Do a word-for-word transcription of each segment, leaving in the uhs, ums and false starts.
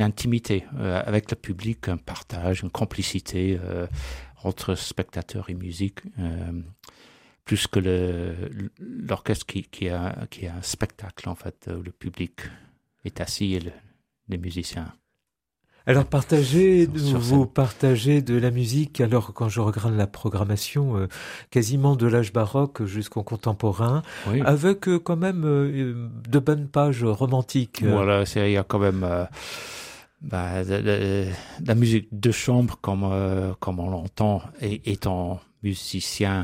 intimité euh, avec le public, un partage, une complicité euh, entre spectateurs et musique, euh, plus que le, l'orchestre qui, qui, a, qui a un spectacle, en fait, où le public est assis et le, les musiciens. Alors partagez, vous partagez de la musique, alors quand je regarde la programmation, euh, quasiment de l'âge baroque jusqu'au contemporain, oui. avec euh, quand même euh, de bonnes pages romantiques. Voilà, c'est, il y a quand même euh, bah, de, de, de la musique de chambre comme, euh, comme on l'entend, et étant musicien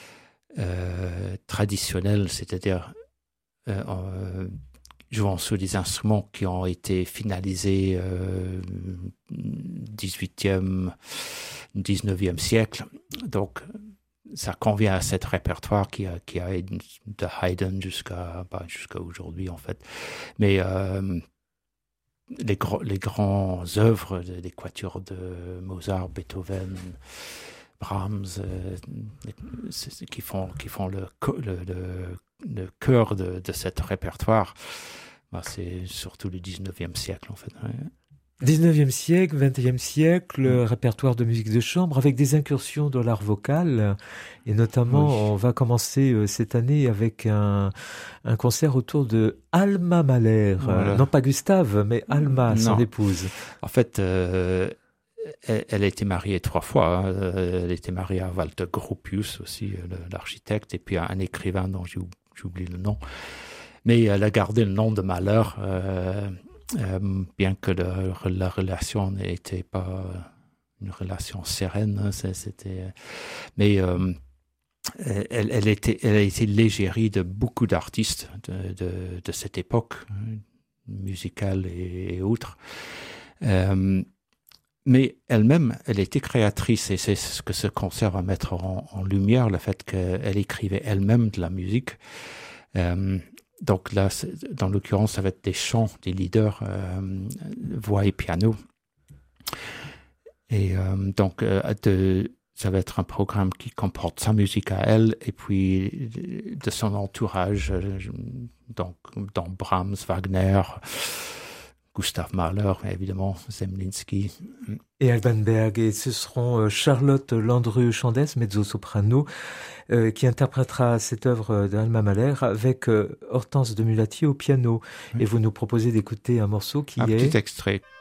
euh, traditionnel, c'est-à-dire euh, euh, jouant sur des instruments qui ont été finalisés euh, dix-huitième, dix-neuvième siècle. Donc, ça convient à cet répertoire qui a, qui a de Haydn jusqu'à, bah, jusqu'à aujourd'hui, en fait. Mais euh, les, gros, les grands œuvres des quatuors de Mozart, Beethoven, Brahms, euh, qui font, qui font le, le, le, le cœur de, de cet répertoire, bah, c'est surtout le dix-neuvième siècle, en fait. Ouais. dix-neuvième siècle, vingtième siècle, mmh. répertoire de musique de chambre avec des incursions dans l'art vocal. Et notamment, oui. on va commencer euh, cette année avec un, un concert autour de Alma Mahler. Voilà. Euh, non pas Gustave, mais Alma, son épouse. En fait, euh, elle, elle a été mariée trois fois. Hein. Elle était mariée à Walter Gropius aussi, l'architecte, et puis un écrivain dont j'ai, j'ai oublié le nom. Mais elle a gardé le nom de Mahler, euh, euh, bien que le, la relation n'était pas une relation sereine. Hein, c'était, mais euh, elle, elle, était, elle a été l'égérie de beaucoup d'artistes de, de, de cette époque, musicale et, et autres. Euh, mais elle-même, elle était créatrice, et c'est ce que ce concert va mettre en, en lumière, le fait qu'elle écrivait elle-même de la musique. Euh, Donc là, dans l'occurrence, ça va être des chants, des leaders, euh, voix et piano. Et euh, donc, euh, de, ça va être un programme qui comporte sa musique à elle et puis de son entourage, euh, donc dans Brahms, Wagner, Gustav Mahler, évidemment, Zemlinsky. Et Alban Berg, et ce seront Charlotte Landru-Chandès, mezzo-soprano, euh, qui interprétera cette œuvre d'Alma Mahler avec euh, Hortense de Mulatier au piano. Oui. Et vous nous proposez d'écouter un morceau qui un est... Un petit extrait.